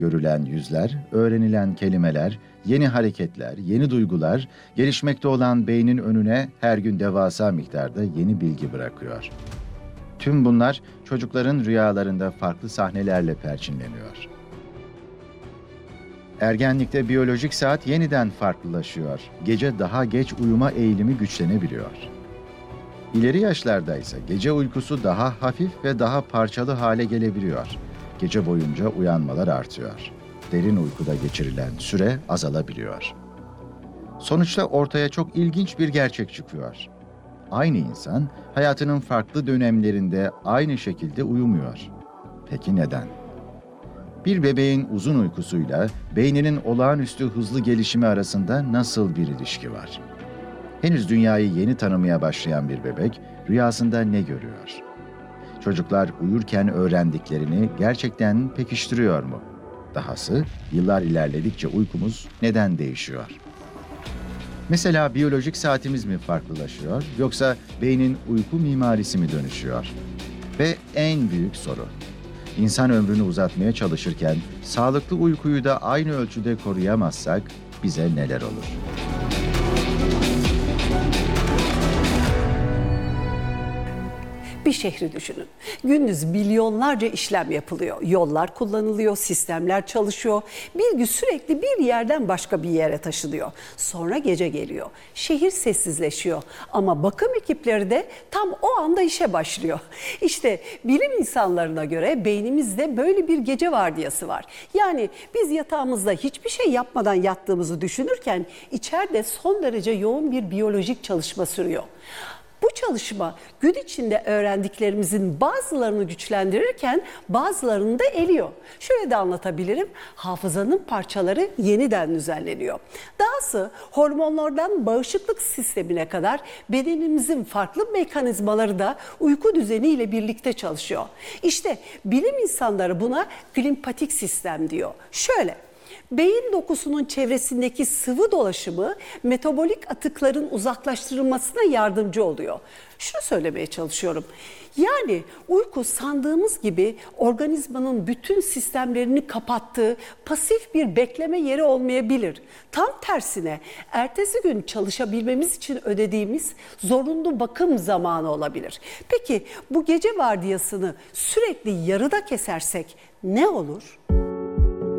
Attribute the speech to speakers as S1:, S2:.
S1: Görülen yüzler, öğrenilen kelimeler, yeni hareketler, yeni duygular, gelişmekte olan beynin önüne her gün devasa miktarda yeni bilgi bırakıyor. Tüm bunlar çocukların rüyalarında farklı sahnelerle perçinleniyor. Ergenlikte biyolojik saat yeniden farklılaşıyor. Gece daha geç uyuma eğilimi güçlenebiliyor. İleri yaşlarda ise gece uykusu daha hafif ve daha parçalı hale gelebiliyor. Gece boyunca uyanmalar artıyor. Derin uykuda geçirilen süre azalabiliyor. Sonuçta ortaya çok ilginç bir gerçek çıkıyor. Aynı insan hayatının farklı dönemlerinde aynı şekilde uyumuyor. Peki neden? Bir bebeğin uzun uykusuyla beyninin olağanüstü hızlı gelişimi arasında nasıl bir ilişki var? Henüz dünyayı yeni tanımaya başlayan bir bebek rüyasında ne görüyor? Çocuklar uyurken öğrendiklerini gerçekten pekiştiriyor mu? Dahası yıllar ilerledikçe uykumuz neden değişiyor? Mesela biyolojik saatimiz mi farklılaşıyor yoksa beynin uyku mimarisi mi dönüşüyor? Ve en büyük soru, İnsan ömrünü uzatmaya çalışırken sağlıklı uykuyu da aynı ölçüde koruyamazsak bize neler olur?
S2: Bir şehri düşünün. Gündüz milyonlarca işlem yapılıyor. Yollar kullanılıyor, sistemler çalışıyor. Bilgi sürekli bir yerden başka bir yere taşınıyor. Sonra gece geliyor. Şehir sessizleşiyor. Ama bakım ekipleri de tam o anda işe başlıyor. İşte bilim insanlarına göre beynimizde böyle bir gece vardiyası var. Yani biz yatağımızda hiçbir şey yapmadan yattığımızı düşünürken içeride son derece yoğun bir biyolojik çalışma sürüyor. Bu çalışma gün içinde öğrendiklerimizin bazılarını güçlendirirken bazılarını da eliyor. Şöyle de anlatabilirim. Hafızanın parçaları yeniden düzenleniyor. Dahası hormonlardan bağışıklık sistemine kadar bedenimizin farklı mekanizmaları da uyku düzeniyle birlikte çalışıyor. İşte bilim insanları buna glimpatik sistem diyor. Şöyle. Beyin dokusunun çevresindeki sıvı dolaşımı metabolik atıkların uzaklaştırılmasına yardımcı oluyor. Şunu söylemeye çalışıyorum. Yani uyku sandığımız gibi organizmanın bütün sistemlerini kapattığı pasif bir bekleme yeri olmayabilir. Tam tersine ertesi gün çalışabilmemiz için ödediğimiz zorunlu bakım zamanı olabilir. Peki bu gece vardiyasını sürekli yarıda kesersek ne olur?